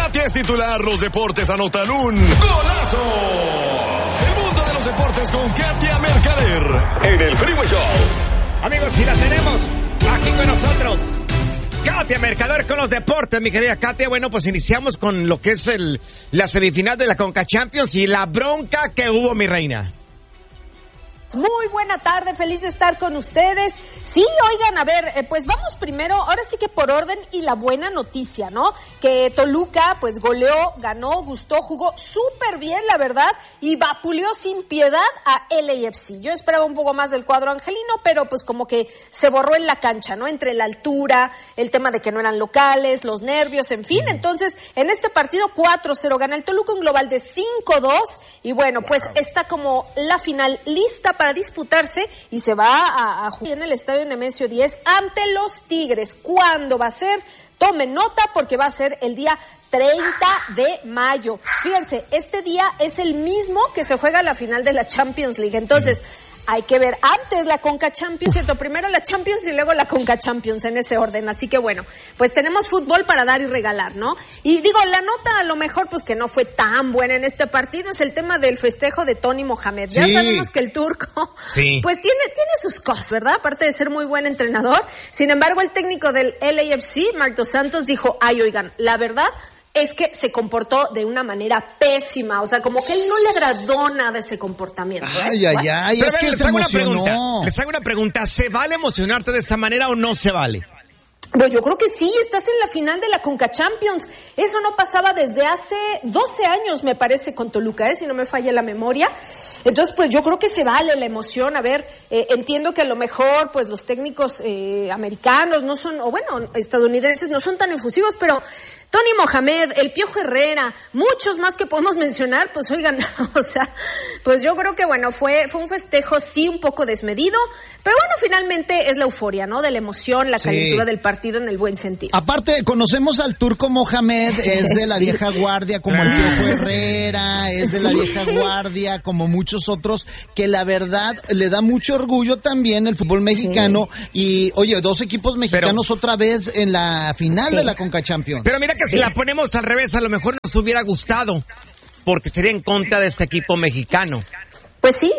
Katia es titular, los deportes anotan un golazo. El mundo de los deportes con Katia Mercader en el Freeway Show. Amigos, si la tenemos aquí con nosotros, Katia Mercader con los deportes, mi querida Katia. Bueno, pues iniciamos con lo que es la semifinal de la Conca Champions y la bronca que hubo, mi reina. Muy buena tarde, feliz de estar con ustedes. Sí, oigan, a ver, pues vamos primero, ahora sí que por orden y la buena noticia, ¿no? Que Toluca, pues goleó, ganó, gustó, jugó súper bien, la verdad, y vapuleó sin piedad a LAFC. Yo esperaba un poco más del cuadro angelino, pero pues como que se borró en la cancha, ¿no? Entre la altura, el tema de que no eran locales, los nervios, en fin. Entonces, en este partido 4-0 gana el Toluca, un global de 5-2, y bueno, pues está como la final lista para disputarse y se va a jugar en el estadio Nemesio 10 ante los Tigres. ¿Cuándo va a ser? Tomen nota porque va a ser el día 30 de mayo. Fíjense, este día es el mismo que se juega la final de la Champions League. Entonces, hay que ver antes la Conca Champions, ¿cierto? Primero la Champions y luego la Conca Champions, en ese orden. Así que bueno, pues tenemos fútbol para dar y regalar, ¿no? Y digo, la nota a lo mejor pues que no fue tan buena en este partido es el tema del festejo de Tony Mohamed. Sí. Ya sabemos que el turco pues tiene sus cosas, ¿verdad? Aparte de ser muy buen entrenador. Sin embargo, el técnico del LAFC, Marc Dos Santos, dijo, ay, oigan, la verdad es que se comportó de una manera pésima, o sea, como que él no le agradó nada ese comportamiento. Ay, es que les hago una pregunta, ¿se vale emocionarte de esta manera o no se vale? Pues yo creo que sí, estás en la final de la Conca Champions. Eso no pasaba desde hace 12 años, me parece, con Toluca, si no me falla la memoria. Entonces, pues yo creo que se vale la emoción. A ver, entiendo que a lo mejor, pues los técnicos americanos no son, o bueno, estadounidenses no son tan efusivos, pero Tony Mohamed, el Piojo Herrera, muchos más que podemos mencionar, pues oigan, o sea, pues yo creo que bueno, fue un festejo sí un poco desmedido, pero bueno, finalmente es la euforia, ¿no? De la emoción, la calentura del partido en el buen sentido. Aparte, conocemos al turco Mohamed, es de la vieja guardia como el Piojo Herrera, es de la vieja guardia como muchos otros, que la verdad le da mucho orgullo también el fútbol mexicano y oye, 2 equipos mexicanos otra vez en la final de la Conca Champions. Pero mira que si la ponemos al revés, a lo mejor nos hubiera gustado, porque sería en contra de este equipo mexicano. Pues sí,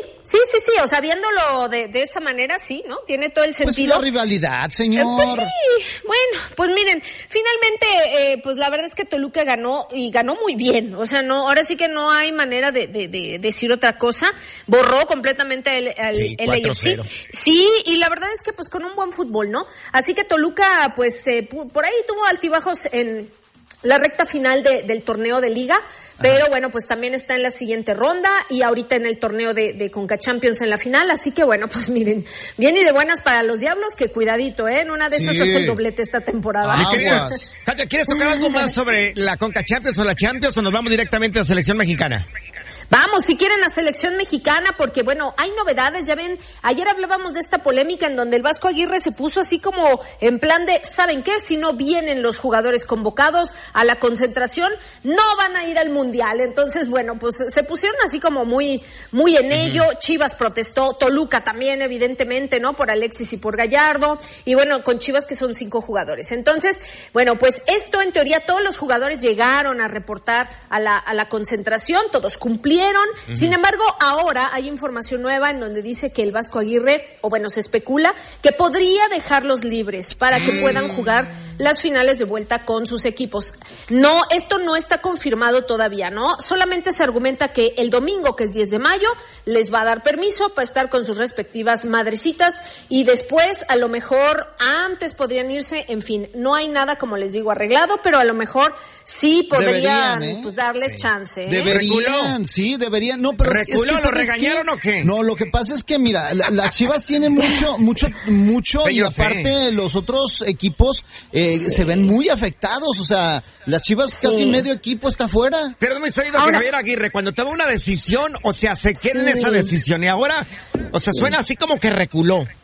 o sea, viéndolo de esa manera, sí, ¿no? Tiene todo el sentido. Pues la rivalidad, señor. Pues sí, bueno, pues miren, finalmente, pues la verdad es que Toluca ganó, y ganó muy bien, o sea, no, ahora sí que no hay manera de decir otra cosa, borró completamente al LAFC. Sí, y la verdad es que pues con un buen fútbol, ¿no? Así que Toluca, pues, por ahí tuvo altibajos en la recta final del torneo de liga, pero bueno, pues también está en la siguiente ronda y ahorita en el torneo de Conca Champions en la final, así que bueno, pues miren, bien y de buenas para los Diablos, que cuidadito, en una de esas hace el doblete esta temporada. Katia, ¿quieres tocar algo más sobre la Conca Champions o la Champions o nos vamos directamente a la selección mexicana? Vamos, si quieren, a selección mexicana, porque bueno, hay novedades, ya ven, ayer hablábamos de esta polémica en donde el Vasco Aguirre se puso así como en plan de, ¿saben qué? Si no vienen los jugadores convocados a la concentración, no van a ir al Mundial. Entonces, bueno, pues se pusieron así como muy en ello. Chivas protestó, Toluca también, evidentemente, ¿no? Por Alexis y por Gallardo, y bueno, con Chivas que son 5 jugadores. Entonces, bueno, pues esto en teoría todos los jugadores llegaron a reportar a la concentración, todos cumplieron. Sin embargo, ahora hay información nueva en donde dice que el Vasco Aguirre, o bueno, se especula que podría dejarlos libres para que puedan jugar las finales de vuelta con sus equipos. No, esto no está confirmado todavía, ¿no? Solamente se argumenta que el domingo, que es 10 de mayo, les va a dar permiso para estar con sus respectivas madrecitas y después, a lo mejor, antes podrían irse, en fin, no hay nada, como les digo, arreglado, pero a lo mejor sí podrían pues darles chance. Deberían, sí, deberían. No, pero ¿Reculó, lo regañaron o qué? No, lo que pasa es que, mira, las Chivas tienen mucho, sí, y aparte los otros equipos se ven muy afectados, o sea, las Chivas casi medio equipo está fuera. Pero no me he sabido que Javier Aguirre, cuando toma una decisión, o sea, se queda en esa decisión, y ahora, o sea, suena así como que reculó.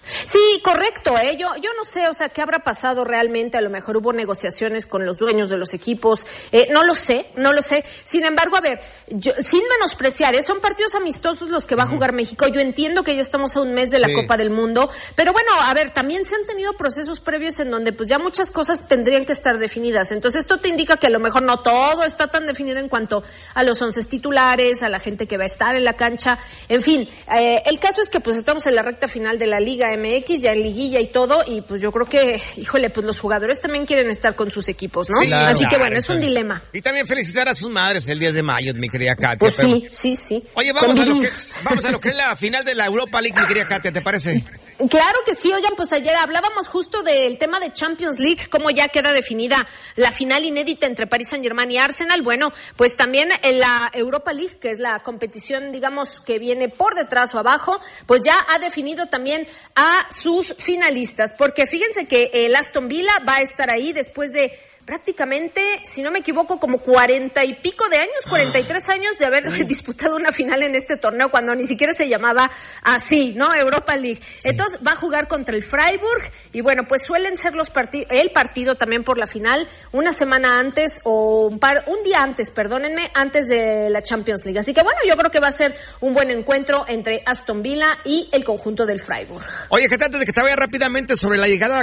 Sí, correcto, yo no sé, o sea, qué habrá pasado realmente, a lo mejor hubo negociaciones con los dueños de los equipos, no lo sé, sin embargo, a ver, sin menospreciar, son partidos amistosos los que va a jugar México, yo entiendo que ya estamos a un mes de la Copa del Mundo, pero bueno, a ver, también se han tenido procesos previos en donde pues ya muchas cosas tendrían que estar definidas, entonces esto te indica que a lo mejor no todo está tan definido en cuanto a los 11 titulares, a la gente que va a estar en la cancha, en fin, el caso es que pues estamos en la recta final de la Liga MX, ya en liguilla y todo, y pues yo creo que, híjole, pues los jugadores también quieren estar con sus equipos, ¿no? Sí, claro, así que bueno, es un dilema. Y también felicitar a sus madres el 10 de mayo, mi querida Katia. Pues sí. Oye, vamos a lo que es la final de la Europa League, mi querida Katia, ¿te parece? Claro que sí, oigan, pues ayer hablábamos justo del tema de Champions League, cómo ya queda definida la final inédita entre Paris Saint-Germain y Arsenal. Bueno, pues también en la Europa League, que es la competición, digamos, que viene por detrás o abajo, pues ya ha definido también a sus finalistas, porque fíjense que el Aston Villa va a estar ahí después de prácticamente, si no me equivoco, como 40 y pico de años, 43 años de haber disputado una final en este torneo cuando ni siquiera se llamaba así, ¿no? Europa League. Sí. Entonces va a jugar contra el Freiburg y bueno, pues suelen ser el partido también por la final una semana antes o un día antes, perdónenme, antes de la Champions League. Así que bueno, yo creo que va a ser un buen encuentro entre Aston Villa y el conjunto del Freiburg. Oye, que antes de que te vaya rápidamente sobre la llegada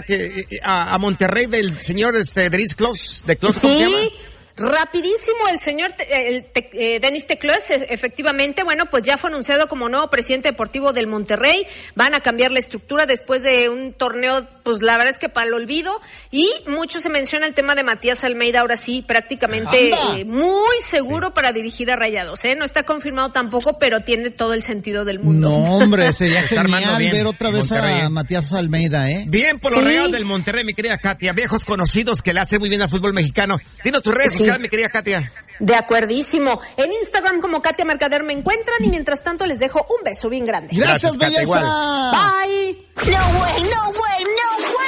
a Monterrey del señor Denis Klos, ¿cómo se llama? Rapidísimo, el señor Denis Tecloes, efectivamente, bueno, pues ya fue anunciado como nuevo presidente deportivo del Monterrey. Van a cambiar la estructura después de un torneo, pues la verdad es que para el olvido. Y mucho se menciona el tema de Matías Almeida, ahora sí, prácticamente muy seguro para dirigir a Rayados, ¿eh? No está confirmado tampoco, pero tiene todo el sentido del mundo. No, hombre, sería genial ver otra vez a Matías Almeida, ¿eh? Bien por los Rayados del Monterrey, mi querida Katia, viejos conocidos que le hacen muy bien al fútbol mexicano. Dinos tus redes sociales, mi querida Katia. De acuerdísimo. En Instagram como Katia Mercader me encuentran y mientras tanto les dejo un beso bien grande. Gracias, belleza. Bye. No way, no way, no way.